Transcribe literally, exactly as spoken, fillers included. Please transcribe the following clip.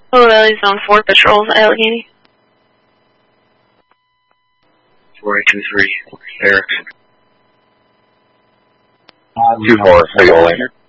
Oh, well, he's on four patrols, Allegheny. four eight two three, Eric. two four, patrolling.